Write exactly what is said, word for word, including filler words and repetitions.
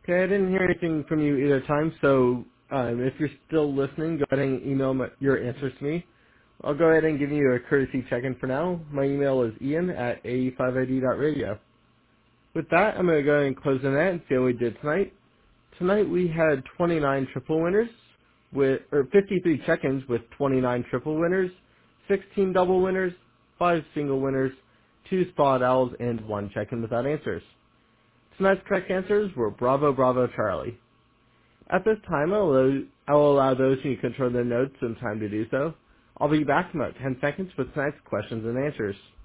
Okay, I didn't hear anything from you either time, so um, if you're still listening, go ahead and email my, your answers to me. I'll go ahead and give you a courtesy check-in for now. My email is ian at a e five i d dot radio. With that, I'm going to go ahead and close the net and see how we did tonight. Tonight we had twenty-nine triple winners, with or fifty-three check-ins with twenty-nine triple winners, sixteen double winners, five single winners, two spot owls, and one check-in without answers. Tonight's correct answers were Bravo Bravo Charlie. At this time, I will, I will allow those who control their notes some time to do so. I'll be back in about ten seconds with tonight's questions and answers.